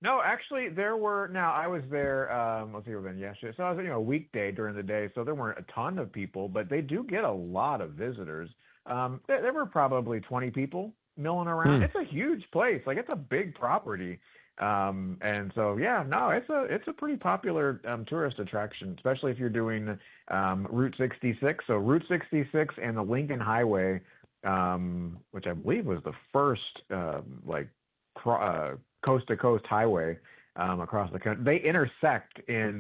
No, actually, there were. Now, I was there. Let's see, it been yesterday. So I was, a weekday during the day, so there weren't a ton of people, but they do get a lot of visitors. There were probably 20 people milling around. Hmm. It's a huge place. Like it's a big property. And so yeah, no, it's a pretty popular tourist attraction, especially if you're doing Route 66. So Route 66 and the Lincoln Highway, which I believe was the first like coast to coast highway across the country. They intersect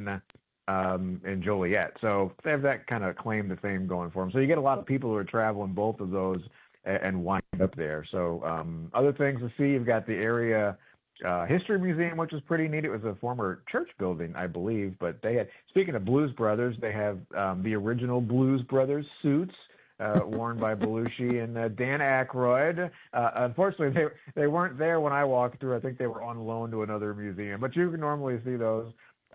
in Joliet, so they have that kind of claim to fame going for them. So you get a lot of people who are traveling both of those and wind up there. So other things to see, you've got the area history museum, which is pretty neat. It was a former church building, I believe, but they had. Speaking of Blues Brothers, they have the original Blues Brothers suits worn by Belushi and Dan Aykroyd. Unfortunately, they weren't there when I walked through. I think they were on loan to another museum, but you can normally see those.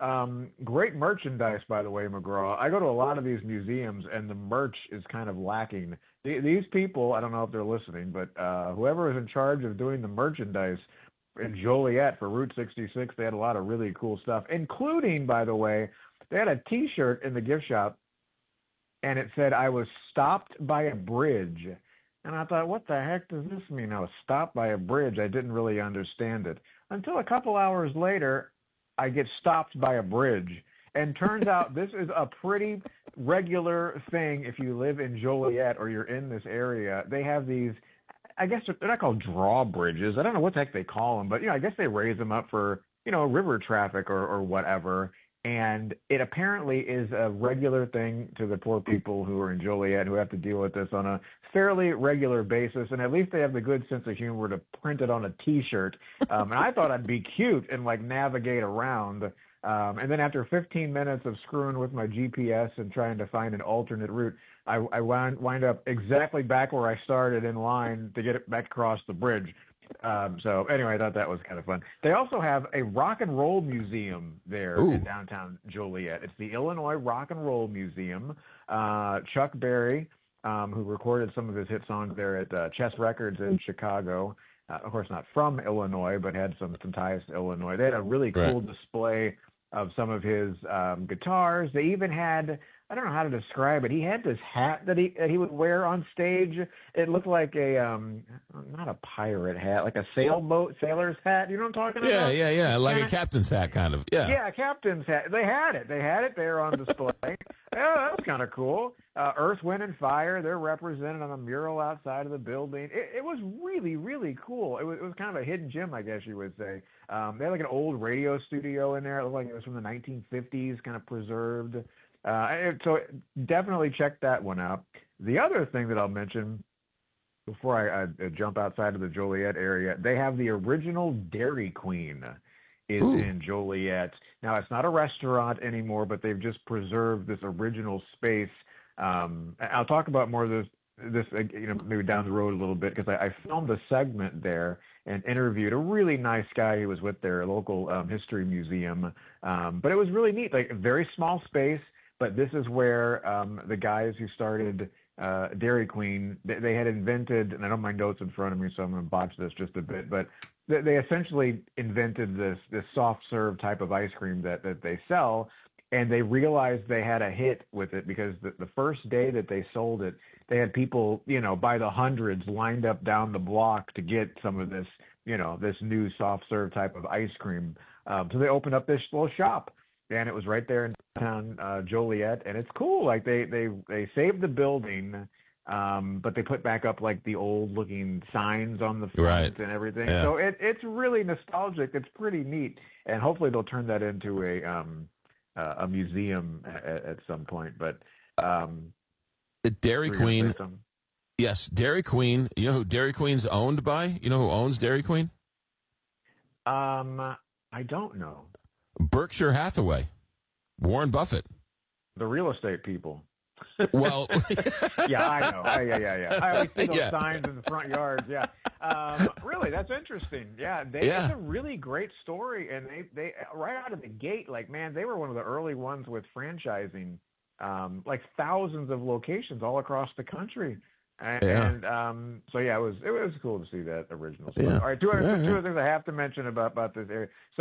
Great merchandise, by the way, McGraw. I go to a lot of these museums, and the merch is kind of lacking. These people, I don't know if they're listening, but whoever is in charge of doing the merchandise in Joliet for Route 66, they had a lot of really cool stuff, including, by the way, they had a T-shirt in the gift shop and it said, I was stopped by a bridge. And I thought, what the heck does this mean? I was stopped by a bridge. I didn't really understand it. Until a couple hours later, I get stopped by a bridge. And turns out this is a pretty regular thing if you live in Joliet or you're in this area. They have these, I guess they're not called drawbridges. I don't know what the heck they call them, but I guess they raise them up for, river traffic or whatever. And it apparently is a regular thing to the poor people who are in Joliet who have to deal with this on a fairly regular basis. And at least they have the good sense of humor to print it on a T-shirt. And I thought I'd be cute and like navigate around. And then after 15 minutes of screwing with my GPS and trying to find an alternate route, I wind up exactly back where I started in line to get it back across the bridge. So anyway, I thought that was kind of fun. They also have a rock and roll museum there Ooh. in downtown Joliet. It's the Illinois Rock and Roll Museum. Chuck Berry, who recorded some of his hit songs there at Chess Records in Chicago, of course not from Illinois, but had some ties to Illinois. They had a really cool display of some of his guitars. They even had, I don't know how to describe it. He had this hat that he would wear on stage. It looked like a not a pirate hat, like a sailor's hat. You know what I'm talking about? Yeah. Like a captain's hat, kind of. Yeah. Yeah, a captain's hat. They had it. They had it there on display. Yeah, that was kind of cool. Earth, Wind, and Fire. They're represented on a mural outside of the building. It was really, really cool. It was kind of a hidden gem, I guess you would say. They had like an old radio studio in there. It looked like it was from the 1950s, kind of preserved. So definitely check that one out. The other thing that I'll mention before I jump outside of the Joliet area, they have the original Dairy Queen is in Joliet. Now, it's not a restaurant anymore, but they've just preserved this original space. I'll talk about more of this maybe down the road a little bit, because I filmed a segment there and interviewed a really nice guy who was with their local history museum. But it was really neat, like a very small space. But this is where the guys who started Dairy Queen, they had invented, and I don't have my notes in front of me, so I'm going to botch this just a bit, but they essentially invented this soft serve type of ice cream that they sell, and they realized they had a hit with it because the first day that they sold it, they had people, by the hundreds lined up down the block to get some of this, this new soft serve type of ice cream. So they opened up this little shop. And it was right there in downtown Joliet, and it's cool. Like they saved the building, but they put back up like the old looking signs on the front and everything. Yeah. So it's really nostalgic. It's pretty neat, and hopefully they'll turn that into a museum at some point. But Dairy Queen, yes, Dairy Queen. You know who Dairy Queen's owned by? You know who owns Dairy Queen? I don't know. Berkshire Hathaway, Warren Buffett. The real estate people. Well, yeah, I know. Yeah. I always see those signs in the front yards. Yeah. Really, that's interesting. Yeah, it's a really great story, and they right out of the gate, like, man, they were one of the early ones with franchising, like thousands of locations all across the country. And so yeah, it was cool to see that original stuff. All right, two other things I have to mention about this area. So